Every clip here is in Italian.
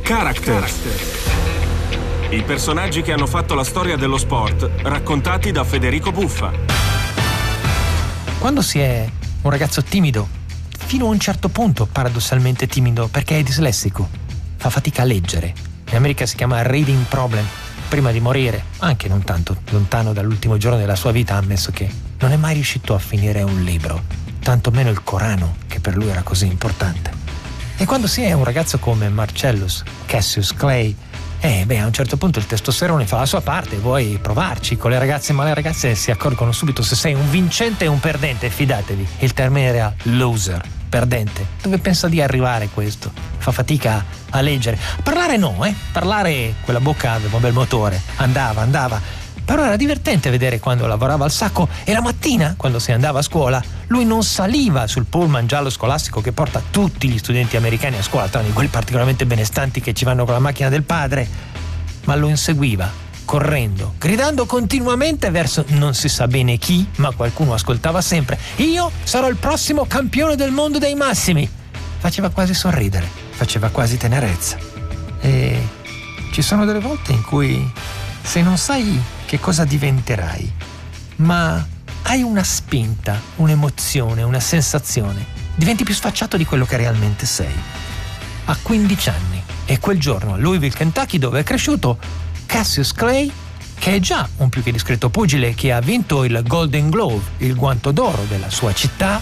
Characters. I personaggi che hanno fatto la storia dello sport, raccontati da Federico Buffa. Quando si è un ragazzo timido, fino a un certo punto paradossalmente timido perché è dislessico, fa fatica a leggere. In America si chiama reading problem. Prima di morire, anche non tanto lontano dall'ultimo giorno della sua vita, ha ammesso che non è mai riuscito a finire un libro, tantomeno il Corano, che per lui era così importante. E quando si è un ragazzo come Marcellus Cassius Clay, a un certo punto il testosterone fa la sua parte, vuoi provarci con le ragazze, ma le ragazze si accorgono subito se sei un vincente e un perdente, fidatevi. Il termine era loser, perdente. Dove pensa di arrivare questo? Fa fatica a leggere. Parlare no, Parlare, quella bocca aveva un bel motore, andava. Però era divertente vedere quando lavorava al sacco e la mattina, quando si andava a scuola, lui non saliva sul pullman giallo scolastico che porta tutti gli studenti americani a scuola, tranne quelli particolarmente benestanti che ci vanno con la macchina del padre, ma lo inseguiva, correndo, gridando continuamente verso non si sa bene chi, ma qualcuno ascoltava sempre: io sarò il prossimo campione del mondo dei massimi. Faceva quasi sorridere, faceva quasi tenerezza. E ci sono delle volte in cui, se non sai che cosa diventerai, ma hai una spinta, un'emozione, una sensazione, diventi più sfacciato di quello che realmente sei. Ha 15 anni e quel giorno a Louisville, Kentucky, dove è cresciuto, Cassius Clay, che è già un più che discreto pugile che ha vinto il Golden Glove, il guanto d'oro della sua città,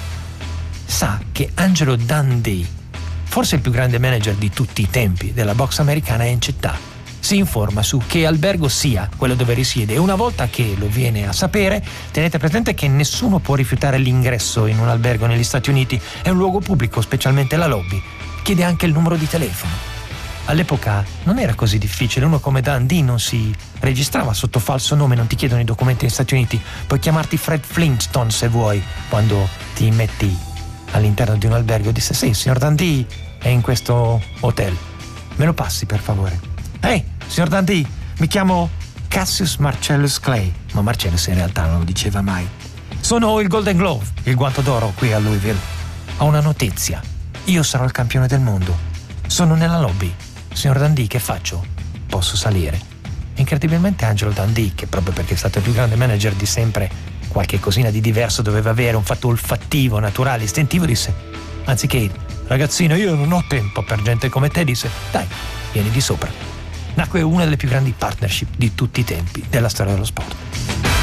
sa che Angelo Dundee, forse il più grande manager di tutti i tempi della box americana, è in città. Si informa su che albergo sia quello dove risiede e una volta che lo viene a sapere, tenete presente che nessuno può rifiutare l'ingresso in un albergo negli Stati Uniti, è un luogo pubblico, specialmente la lobby. Chiede anche il numero di telefono. All'epoca non era così difficile, uno come Dundee non si registrava sotto falso nome, non ti chiedono i documenti negli Stati Uniti, puoi chiamarti Fred Flintstone se vuoi, quando ti metti all'interno di un albergo. Disse: sì, il signor Dundee è in questo hotel, me lo passi per favore. Signor Dundee, mi chiamo Cassius Marcellus Clay, ma Marcellus in realtà non lo diceva mai. Sono il Golden Glove, il guanto d'oro qui a Louisville. Ho una notizia, io sarò il campione del mondo. Sono nella lobby. Signor Dundee, che faccio? Posso salire? Incredibilmente Angelo Dundee, che proprio perché è stato il più grande manager di sempre, qualche cosina di diverso doveva avere, un fatto olfattivo, naturale, istintivo, disse: anziché ragazzino, io non ho tempo per gente come te, disse: dai, vieni di sopra. Nacque una delle più grandi partnership di tutti i tempi della storia dello sport.